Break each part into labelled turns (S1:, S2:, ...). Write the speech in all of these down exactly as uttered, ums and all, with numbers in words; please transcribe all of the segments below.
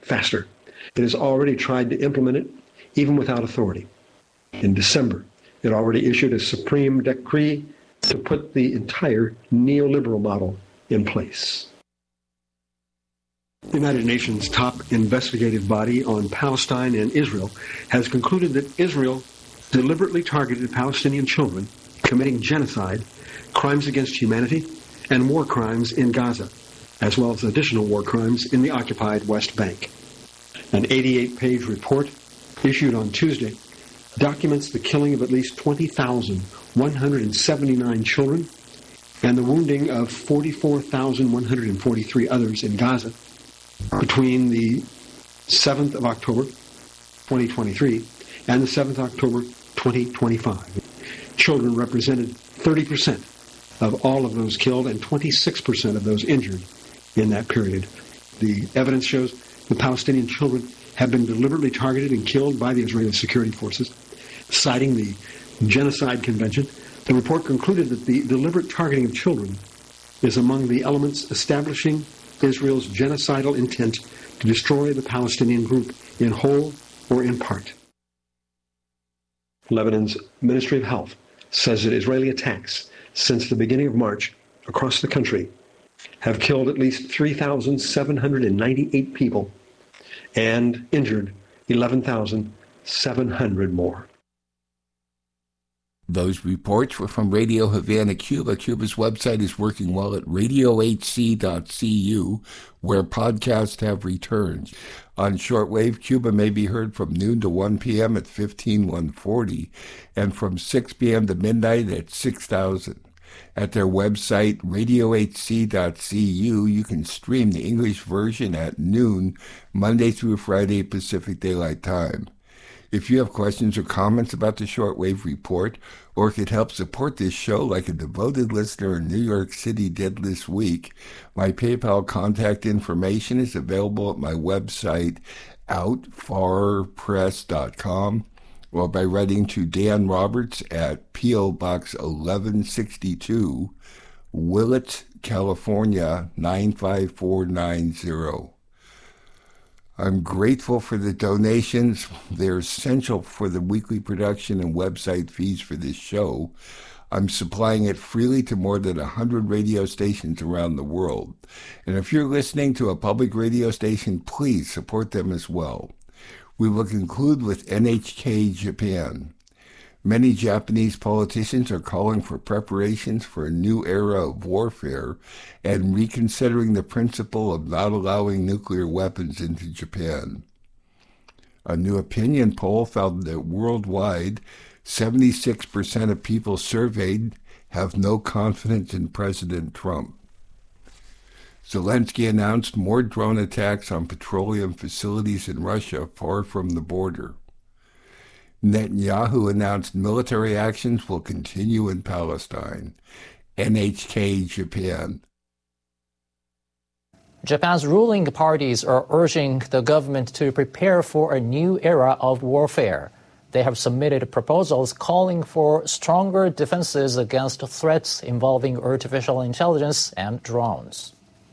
S1: faster. It has already tried to implement it, even without authority. In December, it already issued a supreme decree to put the entire neoliberal model in place. The United Nations top investigative body on Palestine and Israel has concluded that Israel deliberately targeted Palestinian children committing genocide, crimes against humanity, and war crimes in Gaza, as well as additional war crimes in the occupied West Bank. An eighty-eight page report issued on Tuesday documents the killing of at least twenty thousand one hundred seventy-nine children and the wounding of forty-four thousand one hundred forty-three others in Gaza between the seventh of October, twenty twenty-three, and the seventh of October, twenty twenty-five. Children represented thirty percent of all of those killed and twenty-six percent of those injured in that period. The evidence shows the Palestinian children have been deliberately targeted and killed by the Israeli security forces. Citing the Genocide Convention, the report concluded that the deliberate targeting of children is among the elements establishing Israel's genocidal intent to destroy the Palestinian group in whole or in part. Lebanon's Ministry of Health says that Israeli attacks since the beginning of March across the country have killed at least three thousand seven hundred ninety-eight people and injured eleven thousand seven hundred more.
S2: Those reports were from Radio Havana, Cuba. Cuba's website is working well at radio h c dot c u, where podcasts have returned. On shortwave, Cuba may be heard from noon to one p.m. at fifteen one forty and from six p.m. to midnight at six thousand. At their website, radio h c dot c u, you can stream the English version at noon, Monday through Friday, Pacific Daylight Time. If you have questions or comments about the Shortwave Report, or could help support this show like a devoted listener in New York City did this week, my PayPal contact information is available at my website, out far press dot com, or by writing to Dan Roberts at P O. Box eleven sixty-two, Willett, California, nine five four nine zero. I'm grateful for the donations. They're essential for the weekly production and website fees for this show. I'm supplying it freely to more than one hundred radio stations around the world. And if you're listening to a public radio station, please support them as well. We will conclude with N H K Japan. Many Japanese politicians are calling for preparations for a new era of warfare and reconsidering the principle of not allowing nuclear weapons into Japan. A new opinion poll found that worldwide, seventy-six percent of people surveyed have no confidence in President Trump. Zelensky announced more drone attacks on petroleum facilities in Russia far from the border. Netanyahu announced military actions will continue in Palestine. N H K Japan.
S3: Japan's ruling parties are urging the government to prepare for a new era of warfare. They have submitted proposals calling for stronger defenses against threats involving artificial intelligence and drones.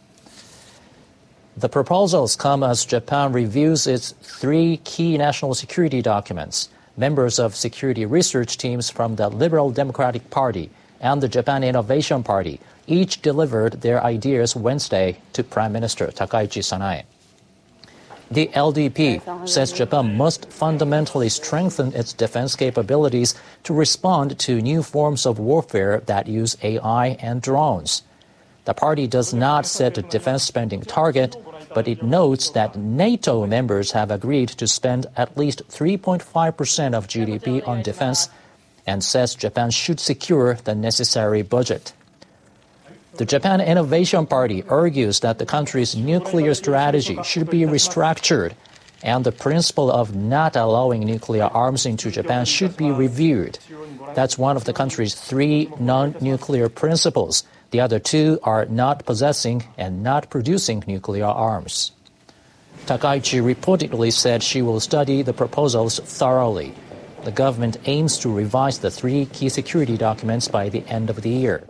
S3: The proposals come as Japan reviews its three key national security documents. Members of security research teams from the Liberal Democratic Party and the Japan Innovation Party each delivered their ideas Wednesday to Prime Minister Takaichi Sanae. The L D P says Japan must fundamentally strengthen its defense capabilities to respond to new forms of warfare that use A I and drones. The party does not set a defense spending target, but it notes that NATO members have agreed to spend at least three point five percent of G D P on defense and says Japan should secure the necessary budget. The Japan Innovation Party argues that the country's nuclear strategy should be restructured and the principle of not allowing nuclear arms into Japan should be reviewed. That's one of the country's three non-nuclear principles. The other two are not possessing and not producing nuclear arms. Takaichi reportedly said she will study the proposals thoroughly. The government aims to revise the three key security documents by the end of the year.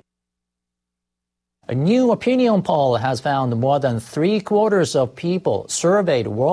S3: A new opinion poll has found more than three quarters of people surveyed worldwide